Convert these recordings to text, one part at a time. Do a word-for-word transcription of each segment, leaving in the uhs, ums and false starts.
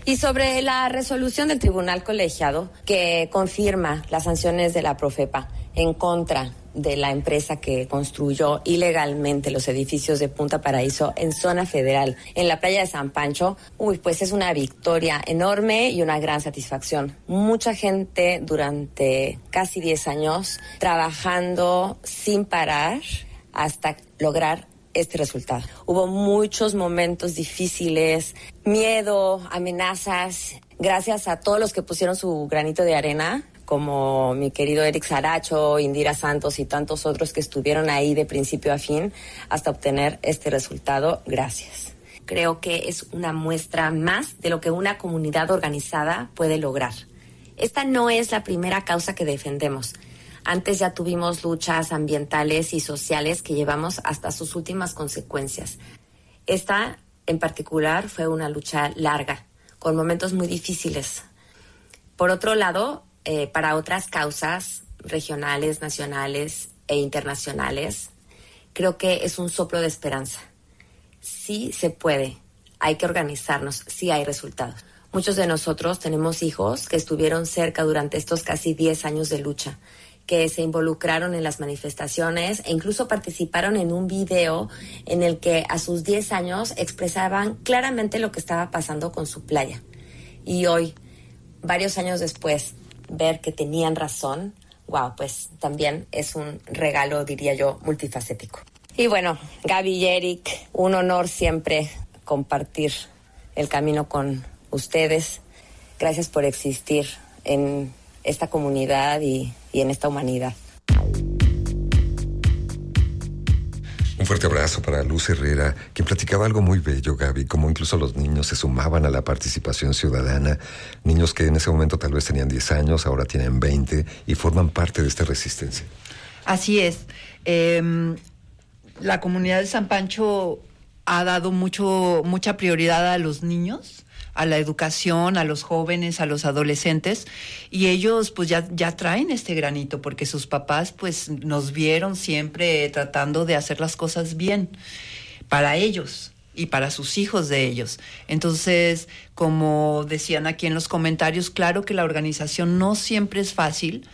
Y sobre la resolución del Tribunal Colegiado que confirma las sanciones de la Profepa en contra de la empresa que construyó ilegalmente los edificios de Punta Paraíso en zona federal, en la playa de San Pancho, uy, pues es una victoria enorme y una gran satisfacción. Mucha gente durante casi diez años trabajando sin parar hasta lograr este resultado. Hubo muchos momentos difíciles, miedo, amenazas. Gracias a todos los que pusieron su granito de arena, como mi querido Eric Saracho, Indira Santos y tantos otros que estuvieron ahí de principio a fin hasta obtener este resultado. Gracias. Creo que es una muestra más de lo que una comunidad organizada puede lograr. Esta no es la primera causa que defendemos. Antes ya tuvimos luchas ambientales y sociales que llevamos hasta sus últimas consecuencias. Esta, en particular, fue una lucha larga, con momentos muy difíciles. Por otro lado, eh, para otras causas regionales, nacionales e internacionales, creo que es un soplo de esperanza. Sí se puede, hay que organizarnos, sí hay resultados. Muchos de nosotros tenemos hijos que estuvieron cerca durante estos casi diez años de lucha, que se involucraron en las manifestaciones e incluso participaron en un video en el que a sus diez años expresaban claramente lo que estaba pasando con su playa. Y hoy, varios años después, ver que tenían razón, wow, pues también es un regalo, diría yo, multifacético. Y bueno, Gaby y Eric, un honor siempre compartir el camino con ustedes. Gracias por existir en esta comunidad y, y en esta humanidad. Un fuerte abrazo para Luz Herrera, quien platicaba algo muy bello, Gaby, como incluso los niños se sumaban a la participación ciudadana, niños que en ese momento tal vez tenían diez años, ahora tienen veinte y forman parte de esta resistencia. Así es. Eh, la comunidad de San Pancho ha dado mucho, mucha prioridad a los niños, a la educación, a los jóvenes, a los adolescentes, y ellos pues ya, ya traen este granito, porque sus papás pues nos vieron siempre tratando de hacer las cosas bien para ellos y para sus hijos de ellos. Entonces, como decían aquí en los comentarios, claro que la organización no siempre es fácil,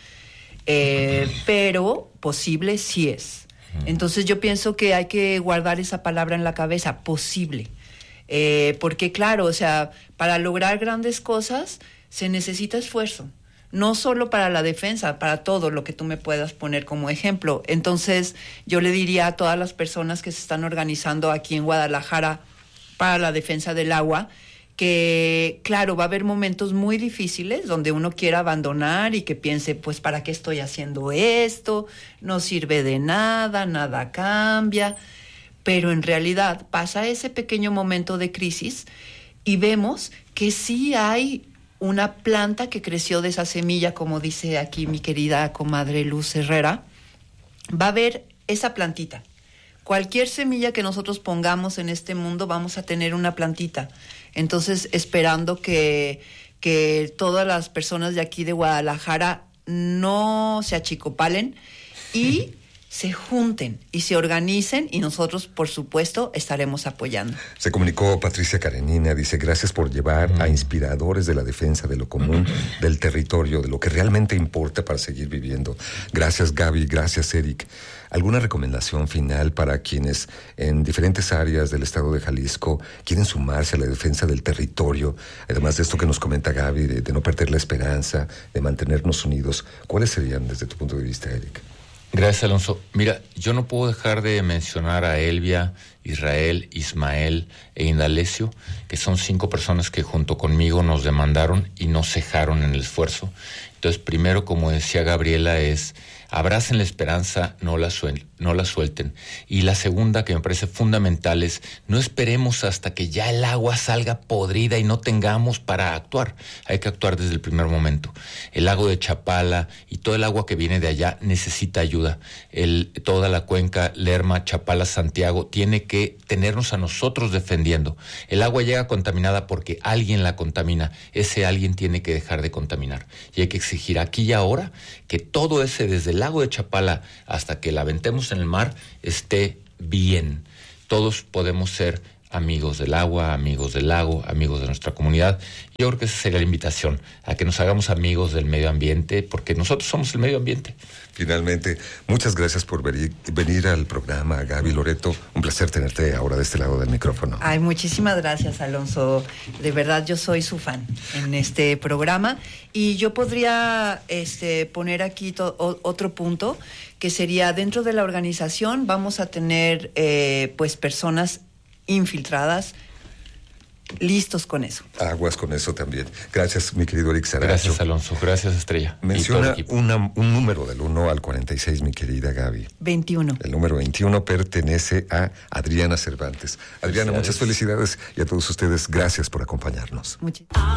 eh, pero posible sí es. Entonces yo pienso que hay que guardar esa palabra en la cabeza, posible. Eh, porque claro, o sea, para lograr grandes cosas se necesita esfuerzo, no solo para la defensa, para todo lo que tú me puedas poner como ejemplo. Entonces yo le diría a todas las personas que se están organizando aquí en Guadalajara para la defensa del agua, que claro, va a haber momentos muy difíciles donde uno quiera abandonar y que piense, pues ¿para qué estoy haciendo esto? No sirve de nada, nada cambia. Pero en realidad pasa ese pequeño momento de crisis y vemos que sí hay una planta que creció de esa semilla, como dice aquí mi querida comadre Luz Herrera. Va a haber esa plantita. Cualquier semilla que nosotros pongamos en este mundo, vamos a tener una plantita. Entonces, esperando que, que todas las personas de aquí de Guadalajara no se achicopalen y se junten y se organicen, y nosotros, por supuesto, estaremos apoyando. Se comunicó Patricia Karenina, dice, gracias por llevar uh-huh. a inspiradores de la defensa de lo común, uh-huh. del territorio, de lo que realmente importa para seguir viviendo. Gracias, Gaby, gracias, Eric. ¿Alguna recomendación final para quienes en diferentes áreas del estado de Jalisco quieren sumarse a la defensa del territorio? Además de esto que nos comenta Gaby, de, de no perder la esperanza, de mantenernos unidos, ¿cuáles serían desde tu punto de vista, Eric? Gracias, Alonso. Mira, yo no puedo dejar de mencionar a Elvia, Israel, Ismael e Indalecio, que son cinco personas que junto conmigo nos demandaron y nos cejaron en el esfuerzo. Entonces, primero, como decía Gabriela, es abracen la esperanza, no la, suel- no la suelten. Y la segunda, que me parece fundamental, es no esperemos hasta que ya el agua salga podrida y no tengamos para actuar. Hay que actuar desde el primer momento. El lago de Chapala y todo el agua que viene de allá necesita ayuda. El, toda la cuenca Lerma, Chapala, Santiago, tiene que tenernos a nosotros defendiendo. El agua llega contaminada porque alguien la contamina. Ese alguien tiene que dejar de contaminar. Y hay que exigir aquí y ahora que todo ese, desde el lago de Chapala hasta que la aventemos en el mar, esté bien. Todos podemos ser amigos del agua, amigos del lago, amigos de nuestra comunidad. Yo creo que esa sería la invitación, a que nos hagamos amigos del medio ambiente, porque nosotros somos el medio ambiente. Finalmente, muchas gracias por venir, venir al programa, Gaby Loreto. Un placer tenerte ahora de este lado del micrófono. Ay, muchísimas gracias, Alonso. De verdad, yo soy su fan en este programa. Y yo podría este, poner aquí to- otro punto, que sería, dentro de la organización vamos a tener eh, pues personas infiltradas, listos con eso. Aguas con eso también. Gracias, mi querido Eric Saracho. Gracias, Alonso. Gracias, Estrella. Menciona una, un número del uno al cuarenta y seis, mi querida Gaby. veintiuno. El número veintiuno pertenece a Adriana Cervantes. Adriana, muchas felicidades, y a todos ustedes, gracias por acompañarnos. Muchas